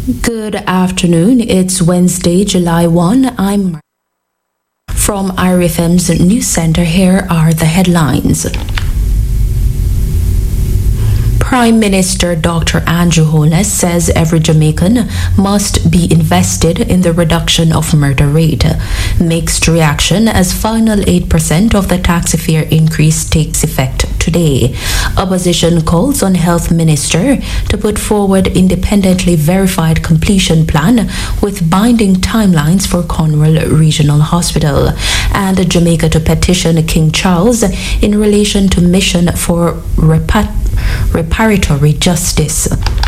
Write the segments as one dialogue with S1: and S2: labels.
S1: Good afternoon. It's Wednesday, July 1. I'm from IRFM's News Center. Here are the headlines. Prime Minister Dr. Andrew Holness says every Jamaican must be invested in the reduction of murder rate. Mixed reaction as final 8% of the taxi fare increase takes effect today. Opposition calls on Health Minister to put forward independently verified completion plan with binding timelines for Cornwall Regional Hospital. And Jamaica to petition King Charles in relation to mission for reparatory justice.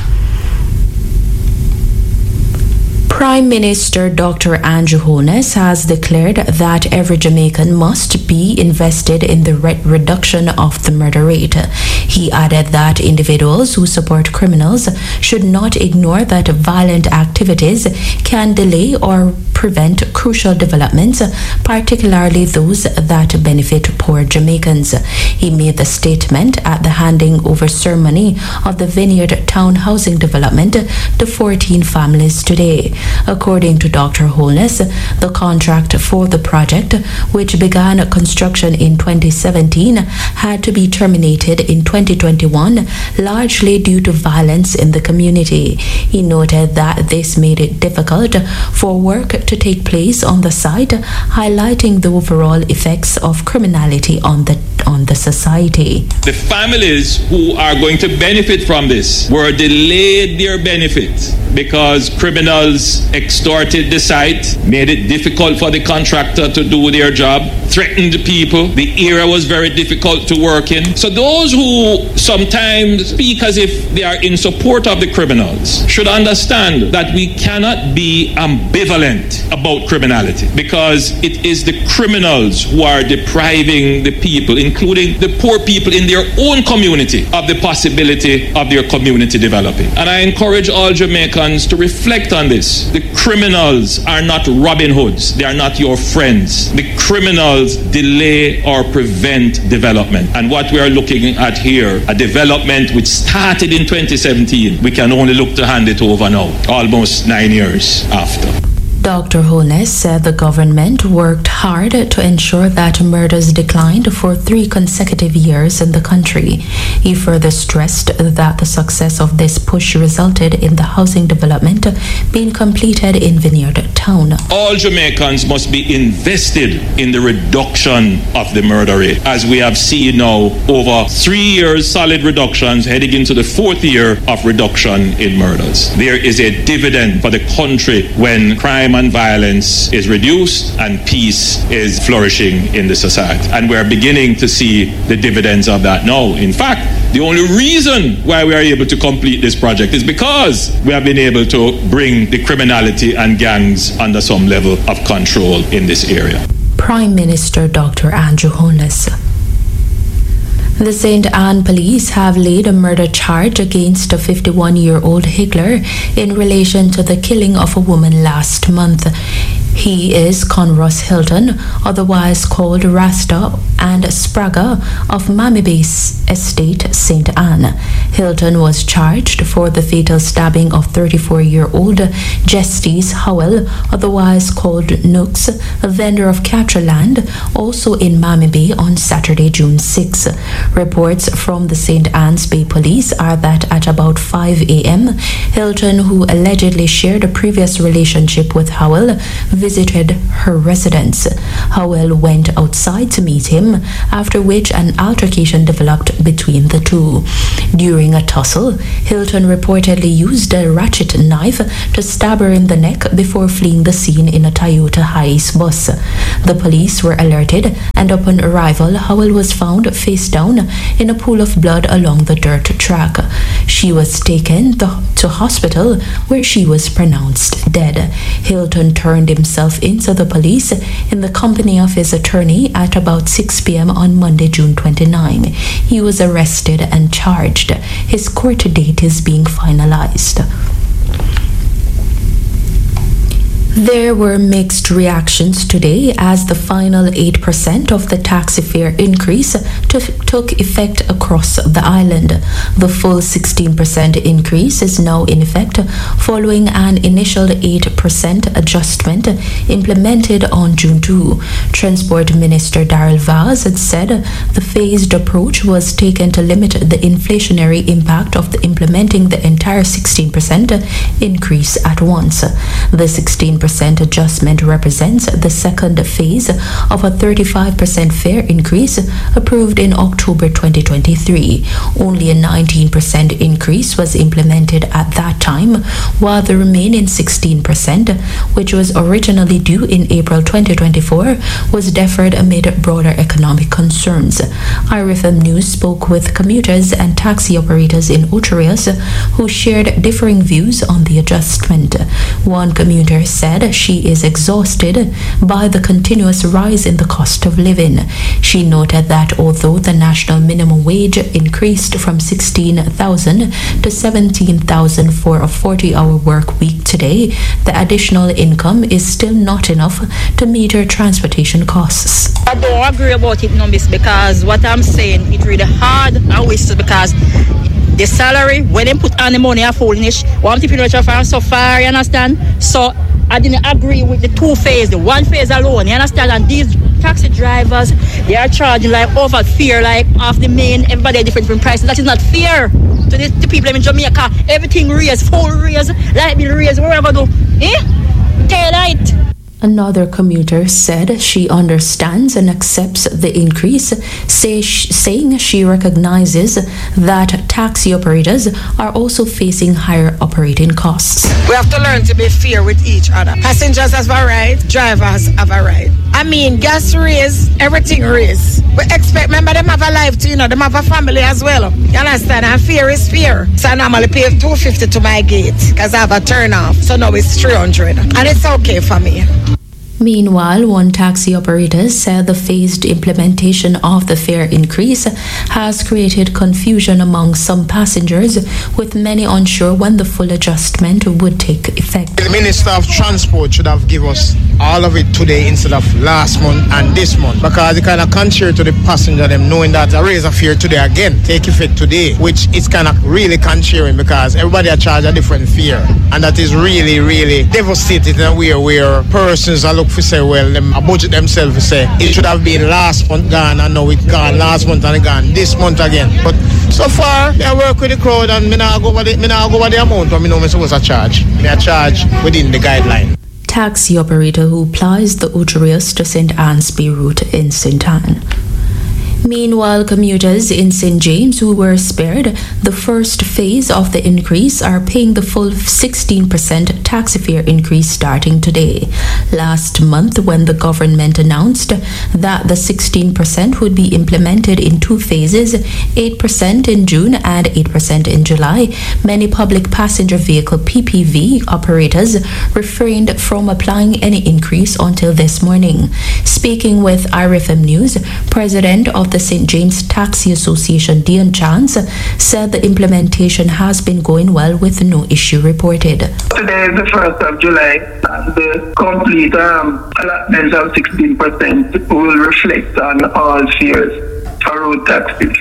S1: Prime Minister Dr. Andrew Holness has declared that every Jamaican must be invested in the reduction of the murder rate. He added that individuals who support criminals should not ignore that violent activities can delay or prevent crucial developments, particularly those that benefit poor Jamaicans. He made the statement at the handing over ceremony of the Vineyard Town Housing Development to 14 families today. According to Dr. Holness, the contract for the project, which began construction in 2017, had to be terminated in 2021, largely due to violence in the community. He noted that this made it difficult for work to take place on the site, highlighting the overall effects of criminality on the society.
S2: The families who are going to benefit from this were delayed their benefit because criminals extorted the site, made it difficult for the contractor to do their job, threatened people. The area was very difficult to work in. So those who sometimes speak as if they are in support of the criminals should understand that we cannot be ambivalent about criminality, because it is the criminals who are depriving the people, including the poor people in their own community, of the possibility of their community developing. And I encourage all Jamaicans to reflect on this. The criminals are not Robin Hoods. They are not your friends. The criminals delay or prevent development. And what we are looking at here, a development which started in 2017, we can only look to hand it over now, almost 9 years after.
S1: Dr. Holness said the government worked hard to ensure that murders declined for 3 consecutive years in the country. He further stressed that the success of this push resulted in the housing development being completed in Vineyard Town.
S2: All Jamaicans must be invested in the reduction of the murder rate. As we have seen now, over 3 years solid reductions, heading into the 4th year of reduction in murders. There is a dividend for the country when crime and violence is reduced and peace is flourishing in the society. And we're beginning to see the dividends of that now. In fact, the only reason why we are able to complete this project is because we have been able to bring the criminality and gangs under some level of control in this area.
S1: Prime Minister Dr. Andrew Holness. The St. Anne police have laid a murder charge against a 51-year-old Higgler in relation to the killing of a woman last month. He is Conross Hilton, otherwise called Rasta and Sprague of Mammy Bay Estate, St. Anne. Hilton was charged for the fatal stabbing of 34-year-old Justice Howell, otherwise called Nooks, a vendor of capture land, also in Mammy Bay on Saturday, June 6. Reports from the St. Anne's Bay Police are that at about 5 a.m., Hilton, who allegedly shared a previous relationship with Howell, visited her residence. Howell went outside to meet him, after which an altercation developed between the two. During a tussle, Hilton reportedly used a ratchet knife to stab her in the neck before fleeing the scene in a Toyota Hiace bus. The police were alerted, and upon arrival, Howell was found face down in a pool of blood along the dirt track. She was taken to hospital, where she was pronounced dead. Hilton turned himself into the police in the company of his attorney at about 6 p.m. on Monday, June 29. He was arrested and charged. His court date is being finalized. There were mixed reactions today as the final 8% of the taxi fare increase took effect across the island. The full 16% increase is now in effect following an initial 8% adjustment implemented on June 2. Transport Minister Daryl Vaz had said the phased approach was taken to limit the inflationary impact of implementing the entire 16% increase at once. The 16% adjustment represents the second phase of a 35% fare increase approved in October 2023. Only a 19% increase was implemented at that time, while the remaining 16%, which was originally due in April 2024, was deferred amid broader economic concerns. IRFM News spoke with commuters and taxi operators in Ocho Rios who shared differing views on the adjustment. One commuter said she is exhausted by the continuous rise in the cost of living. She noted that although the national minimum wage increased from $16,000 to $17,000 for a 40-hour work week today, the additional income is still not enough to meet her transportation costs.
S3: I don't agree about it, Numbis, because what I'm saying, it's really hard and wasted because the salary, when they put on the money, are foolish. One people from so far, you understand? So I didn't agree with the two phase, the one phase alone, you understand? And these taxi drivers, they are charging like over fare, like off the main, everybody different prices. That is not fair to the people in Jamaica. Everything raised, full raised, light bill raised, whatever do. Daylight.
S1: Another commuter said she understands and accepts the increase, saying she recognizes that taxi operators are also facing higher operating costs.
S4: We have to learn to be fair with each other. Passengers have a right, drivers have a right. I mean, gas raise, everything raise. We expect, remember, them have a life too, them have a family as well. You understand? And fear is fear. So I normally pay $250 to my gate because I have a turn off. So now it's $300. And it's okay for me.
S1: Meanwhile, one taxi operator said the phased implementation of the fare increase has created confusion among some passengers, with many unsure when the full adjustment would take effect.
S5: The Minister of Transport should have given us all of it today instead of last month and this month, because it kind of contrary to the passenger them knowing that a raise of fare today again take effect today, which is kind of really contrary because everybody are charged a different fare, and that is really, really devastating in a way where persons are looking for say, well, them budget themselves to say it should have been last month gone and now it's gone last month and gone this month again. But so far, I work with the crowd and me not go over the amount but me know me supposed to charge. Me a charge within the guideline.
S1: Taxi operator who plies the Ocho Rios to St. Ansby route in St. Anne. Meanwhile, commuters in St. James who were spared the first phase of the increase are paying the full 16% taxi fare increase starting today. Last month, when the government announced that the 16% would be implemented in two phases, 8% in June and 8% in July, many public passenger vehicle PPV operators refrained from applying any increase until this morning. Speaking with IRFM News, President of the St. James Taxi Association, Dion Chance, said the implementation has been going well with no issue reported.
S6: Today is the 1st of July, and the complete allotment of 16% will reflect on all fares for road taxis.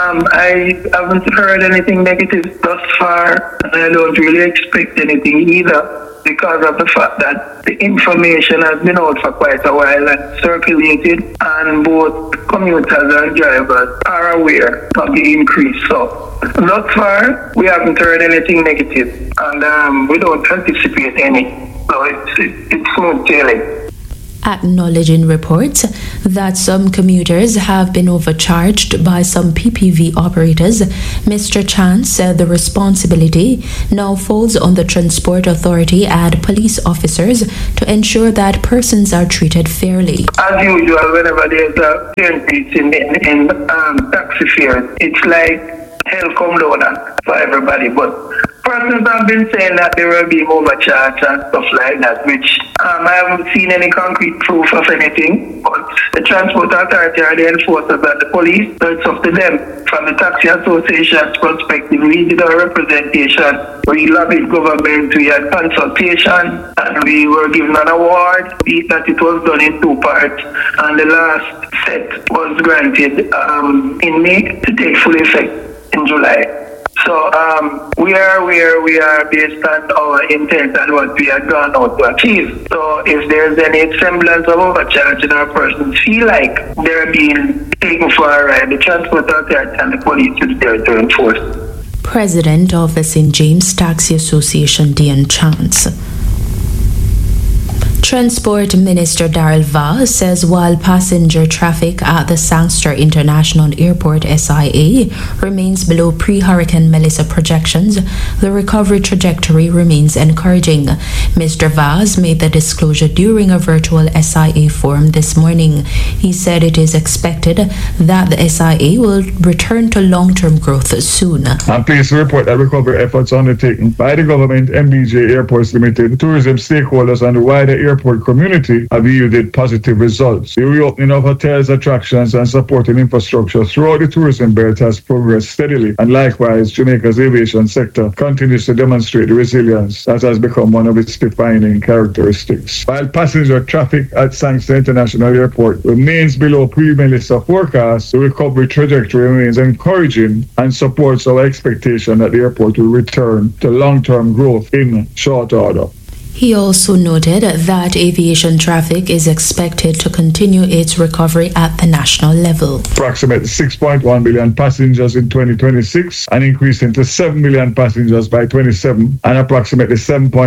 S6: I haven't heard anything negative thus far, and I don't really expect anything either, because of the fact that the information has been out for quite a while and circulated, and both commuters and drivers are aware of the increase. So thus far, we haven't heard anything negative, and we don't anticipate any. So it's smooth sailing.
S1: Acknowledging reports that some commuters have been overcharged by some PPV operators, Mr. Chance said the responsibility now falls on the Transport Authority and police officers to ensure that persons are treated fairly.
S6: As usual, whenever there's a increase in taxi fares, it's like hell come down for everybody. But persons have been saying that they were being overcharged and stuff like that, which I haven't seen any concrete proof of anything. But the Transport Authority are the enforcers and the police, so it's up to them. From the Taxi Association's perspective, we did our representation. We lobbied government, we had consultation, and we were given an award that it was done in 2 parts. And the last set was granted in May to take full effect in July. So we are based on our intent and what we have gone out to achieve. So if there's any semblance of overcharging or persons feel like they're being taken for a ride, the Transport Authority and the police is there to enforce.
S1: President of the St. James Taxi Association, Dian Chance. Transport Minister Daryl Vaz says while passenger traffic at the Sangster International Airport SIA remains below pre-Hurricane Melissa projections, the recovery trajectory remains encouraging. Mr. Vaz made the disclosure during a virtual SIA forum this morning. He said it is expected that the SIA will return to long-term growth soon.
S7: I'm pleased to report that recovery efforts undertaken by the government, MBJ Airports Limited, tourism stakeholders and the wider airport community have yielded positive results. The reopening of hotels, attractions and supporting infrastructure throughout the tourism belt has progressed steadily, and likewise Jamaica's aviation sector continues to demonstrate the resilience that has become one of its defining characteristics. While passenger traffic at Sangster International Airport remains below pre-Melissa forecasts, the recovery trajectory remains encouraging and supports our expectation that the airport will return to long-term growth in short order.
S1: He also noted that aviation traffic is expected to continue its recovery at the national level.
S7: Approximately 6.1 billion passengers in 2026, an increase into 7 million passengers by 27, and approximately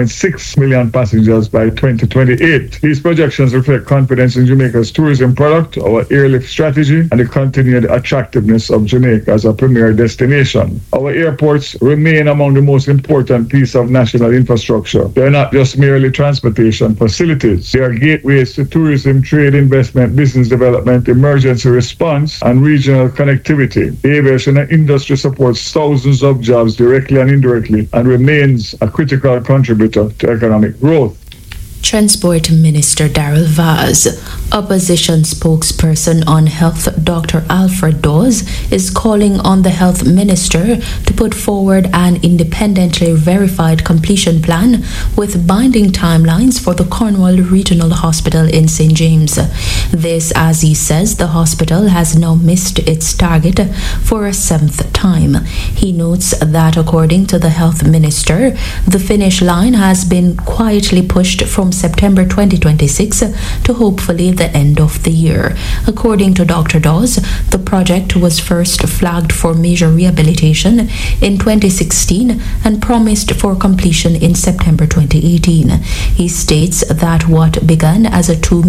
S7: 7.6 million passengers by 2028. These projections reflect confidence in Jamaica's tourism product, our airlift strategy, and the continued attractiveness of Jamaica as a premier destination. Our airports remain among the most important piece of national infrastructure. They're not just merely transportation facilities. They are gateways to tourism, trade, investment, business development, emergency response, and regional connectivity. The aviation industry supports thousands of jobs directly and indirectly and remains a critical contributor to economic growth.
S1: Transport Minister Daryl Vaz. Opposition spokesperson on health Dr. Alfred Dawes is calling on the health minister to put forward an independently verified completion plan with binding timelines for the Cornwall Regional Hospital in St. James. This, as he says, the hospital has now missed its target for a 7th time. He notes that according to the health minister, the finish line has been quietly pushed from September 2026 to hopefully the end of the year. According to Dr. Dawes, the project was first flagged for major rehabilitation in 2016 and promised for completion in September 2018. He states that what began as a $2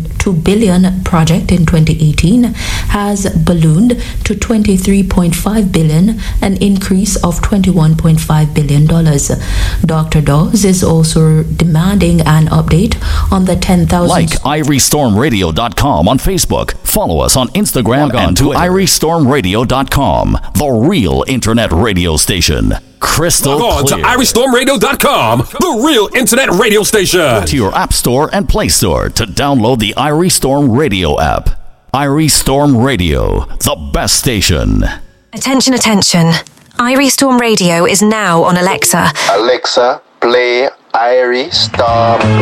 S1: billion project in 2018 has ballooned to $23.5 billion, an increase of $21.5 billion. Dr. Dawes is also demanding an update on the 10,000...
S8: Like IrieStormRadio.com on Facebook. Follow us on Instagram and to IrieStormRadio.com, the real internet radio station. Crystal
S9: Log on
S8: clear.
S9: to IrieStormRadio.com, the real internet radio station.
S8: To your App Store and Play Store to download the Irie Storm Radio app. Irie Storm Radio, the best station.
S10: Attention, attention. Irie Storm Radio is now on Alexa.
S11: Alexa, play Irie Storm